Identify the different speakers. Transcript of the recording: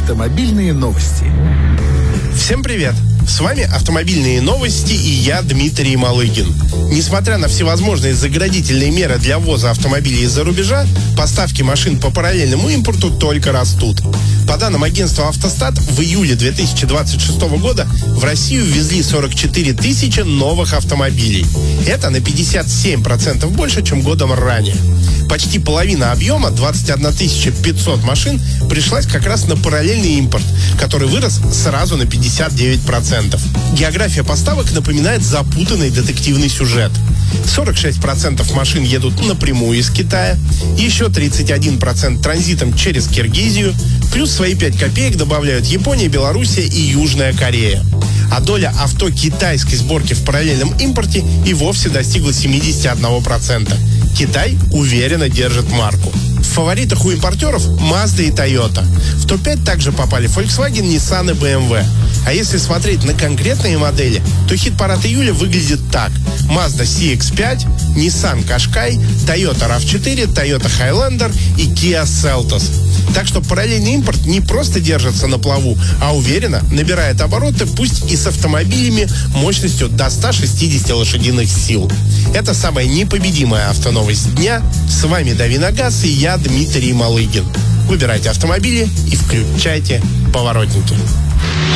Speaker 1: Автомобильные новости.
Speaker 2: Всем привет! С вами «Автомобильные новости» и я, Дмитрий Малыгин. Несмотря на всевозможные заградительные меры для ввоза автомобилей из-за рубежа, поставки машин по параллельному импорту только растут. По данным агентства «Автостат», в июле 2026 года в Россию ввезли 44 тысячи новых автомобилей. Это на 57% больше, чем годом ранее. Почти половина объема, 21 500 машин, пришлась как раз на параллельный импорт, который вырос сразу на 59%. География поставок напоминает запутанный детективный сюжет. 46% машин едут напрямую из Китая, еще 31% транзитом через Киргизию, плюс свои 5 копеек добавляют Япония, Белоруссия и Южная Корея. А доля авто китайской сборки в параллельном импорте и вовсе достигла 71%. Китай уверенно держит марку. В фаворитах у импортеров Mazda и Toyota. В топ-5 также попали Volkswagen, Nissan и BMW. А если смотреть на конкретные модели, то хит-парад июля выглядит так: Mazda CX-5, Nissan Qashqai, Toyota RAV4, Toyota Highlander и Kia Seltos. Так что параллельный импорт не просто держится на плаву, а уверенно набирает обороты, пусть и с автомобилями мощностью до 160 лошадиных сил. Это самая непобедимая автоновость дня. С вами Дави на газ и я, Дмитрий Малыгин. Выбирайте автомобили и включайте поворотники.